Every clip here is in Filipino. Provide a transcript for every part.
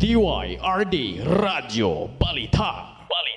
DYRD Radyo Balita.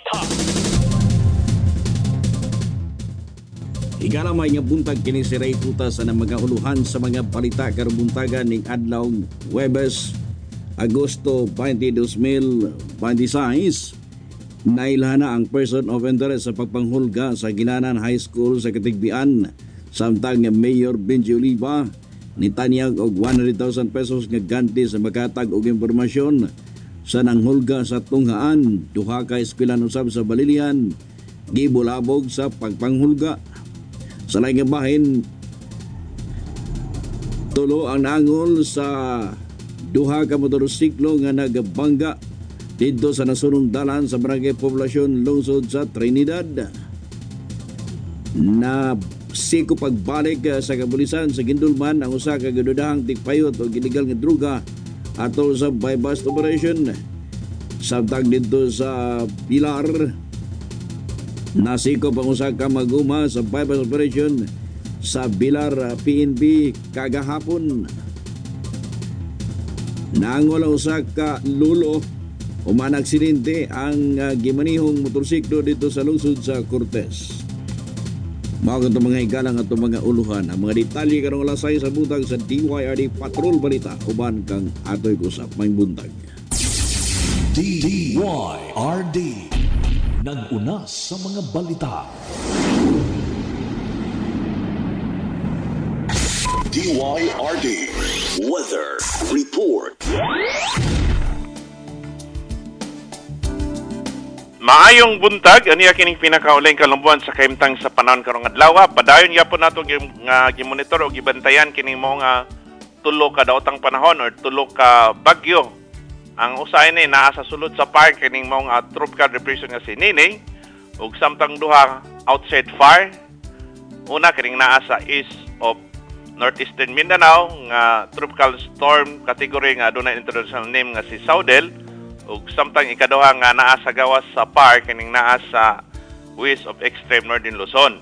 Ikalamay nga buntag kini si Ray Tuta sa mga uluhan sa mga balita karong buntagan ning adlaw Huwebes, Agosto 20, 2026. Nailhan na ang person of interest sa pagpanghulga sa Ginanan High School sa Katigbian. Samtang Mayor Benji Oliva nitanyag og 100,000 pesos nga ganti sa makatag og impormasyon sa nanghulga sa tunghaan. Duha ka eskwelahan usab sa Balilian gibulabog sa pagpanghulga. Sa laing nga bahin, tulo ang naangol sa duha ka motorsiklo nga nagabangga dito sa nasunong dalan sa Barangay Poblasyon, lungsod sa Trinidad. Na siko pagbalik sa kapulisan sa Gindulman ang usa ka gadudahang tigpayot o illegal nga druga atol sa buy-bust operation. Samtang dito sa Pilar, nasiko pang usa ka maguma sa buy-bust operation sa Pilar PNP kagahapon. Naangol ang usa ka lulo o manaksidente ang gimanihong motorsiklo dito sa lungsod sa Cortez. Mga itong mga hikalang at mga uluhan. Ang mga detalye karong alasay sa buntag sa DYRD Patrol Balita. Uban kang ato'y kusap. May buntag. DYRD nag-unas sa mga balita. DYRD Weather Report. Maayong buntag, aniya kining pinakaulay kalumbuan sa kaimtang sa panahon karong adlaw. Padayon gyapon nato nga gimonitor o gibantayan kining mo nga tulo ka daotang panahon or tulo ka bagyo. Ang usahay ni naa sa sulod sa park kining mo nga tropical depression nga si Nining ug samtang duha outside far. Una kining naa sa east of northeastern Mindanao nga tropical storm category nga adunay international name nga si Saudel. Ug samtang ikaduha nga naa sa gawas sa park kining naa sa west of extreme northern Luzon.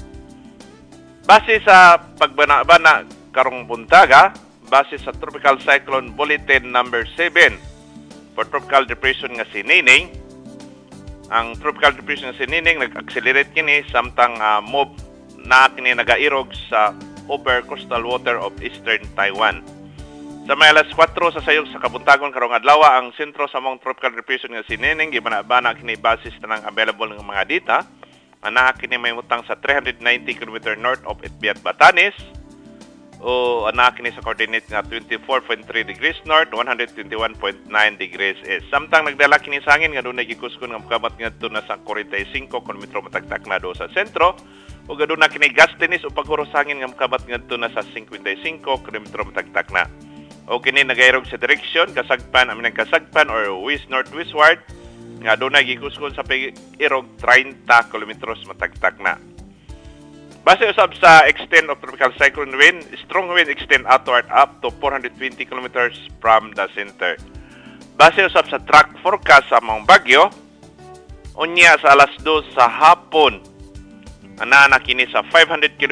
Base sa pagbana-bana karong buntaga, base sa Tropical Cyclone Bulletin number 7 for Tropical Depression nga si Nining. Ang Tropical Depression nga si Nining nag-accelerate kini samtang move na kini nagairog sa over coastal water of eastern Taiwan. Sa may alas 4 sa sayog sa kabuntagon karong adlaw, ang sentro sa mong tropical depression nga si Nining gibana-bana kini basis tanang available nga mga data. Ana kini may mutang sa 390 km north of Itbiat, Batanes. O ana kini sa coordinate nga 24.3 degrees north, 121.9 degrees east. Samtang nagdala kini sa hangin nga dunay gikuskon nga mokabat ngadto na sa 45 km matagtak na do sa sentro. Ug aduna kini gustinis o paghuros sa hangin nga mokabat ngadto na sa 55 km matagtak na. O kini nagairog sa direksyon kasagpan aminang kasagpan or west-northwestward nga dunay gikuskon sa irog 30 kilometros matagtak na. Base usab sa extent of tropical cyclone wind, strong wind extend outward up to 420 kilometers from the center. Base usab sa track forecast sa mga bagyo, unya sa alas 2 sa hapon ana na kini sa 500 km